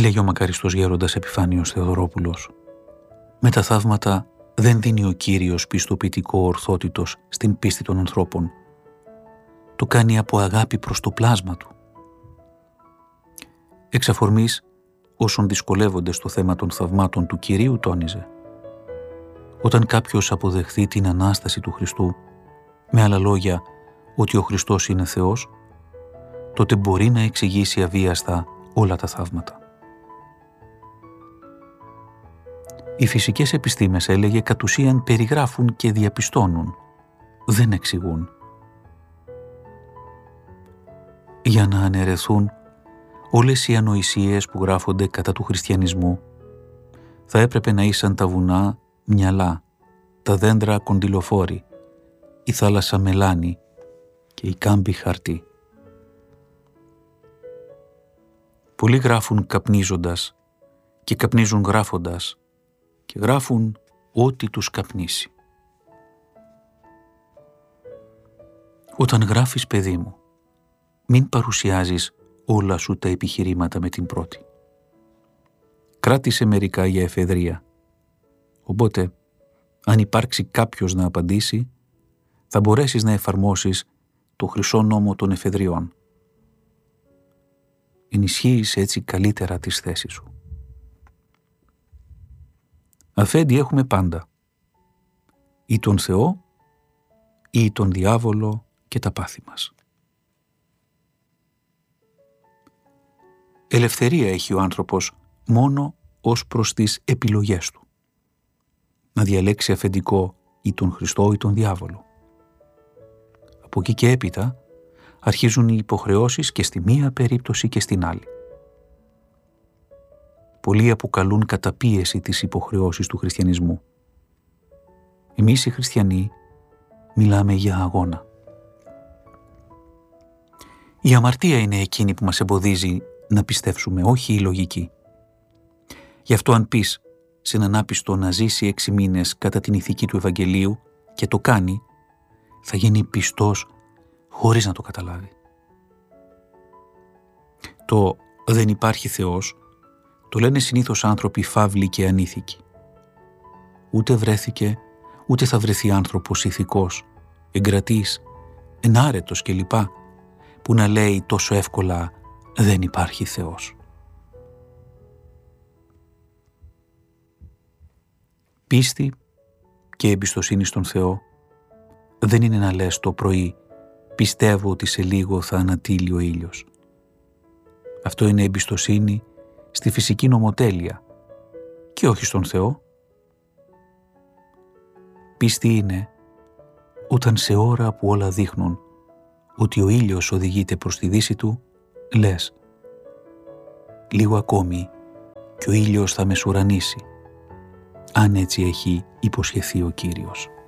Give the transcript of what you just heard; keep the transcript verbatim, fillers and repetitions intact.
Έλεγε ο μακαριστός γέροντας Επιφάνιος Θεοδωρόπουλος, με τα θαύματα δεν δίνει ο Κύριος πιστοποιητικό ορθότητος στην πίστη των ανθρώπων. Το κάνει από αγάπη προς το πλάσμα του. Εξ αφορμής όσων δυσκολεύονται στο θέμα των θαυμάτων του Κυρίου τόνιζε, όταν κάποιος αποδεχθεί την Ανάσταση του Χριστού, με άλλα λόγια ότι ο Χριστός είναι Θεός, τότε μπορεί να εξηγήσει αβίαστα όλα τα θαύματα. Οι φυσικές επιστήμες, έλεγε, κατ' ουσίαν περιγράφουν και διαπιστώνουν, δεν εξηγούν. Για να αναιρεθούν όλες οι ανοησίες που γράφονται κατά του χριστιανισμού, θα έπρεπε να ήσαν τα βουνά μυαλά, τα δέντρα κοντιλοφόροι, η θάλασσα μελάνη και η κάμπη χαρτί. Πολλοί γράφουν καπνίζοντας και καπνίζουν γράφοντας και γράφουν ό,τι τους καπνίσει. Όταν γράφεις, παιδί μου, μην παρουσιάζεις όλα σου τα επιχειρήματα με την πρώτη. Κράτησε μερικά για εφεδρεία. Οπότε, αν υπάρξει κάποιος να απαντήσει, θα μπορέσεις να εφαρμόσεις το χρυσό νόμο των εφεδριών. Ενισχύεις έτσι καλύτερα τις θέσεις σου. Αφέντη έχουμε πάντα, ή τον Θεό ή τον διάβολο και τα πάθη μας. Ελευθερία έχει ο άνθρωπος μόνο ως προς τις επιλογές του. Να διαλέξει αφεντικό ή τον Χριστό ή τον διάβολο. Από εκεί και έπειτα αρχίζουν οι υποχρεώσεις και στη μία περίπτωση και στην άλλη. Πολλοί αποκαλούν καταπίεση τις υποχρεώσεις του χριστιανισμού. Εμείς οι χριστιανοί μιλάμε για αγώνα. Η αμαρτία είναι εκείνη που μας εμποδίζει να πιστέψουμε, όχι η λογική. Γι' αυτό αν πεις σε έναν άπιστο να ζήσει έξι μήνες κατά την ηθική του Ευαγγελίου και το κάνει, θα γίνει πιστός χωρίς να το καταλάβει. Το «δεν υπάρχει Θεός» το λένε συνήθως άνθρωποι φαύλοι και ανήθικοι. Ούτε βρέθηκε, ούτε θα βρεθεί άνθρωπος ηθικός, εγκρατής, ενάρετος κλπ, που να λέει τόσο εύκολα «δεν υπάρχει Θεός». Πίστη και εμπιστοσύνη στον Θεό δεν είναι να λες το πρωί «πιστεύω ότι σε λίγο θα ανατείλει ο ήλιος». Αυτό είναι εμπιστοσύνη στη φυσική νομοτέλεια και όχι στον Θεό. Πίστη είναι όταν σε ώρα που όλα δείχνουν ότι ο ήλιος οδηγείται προς τη δύση του, λες «λίγο ακόμη και ο ήλιος θα μεσουρανήσει», αν έτσι έχει υποσχεθεί ο Κύριος.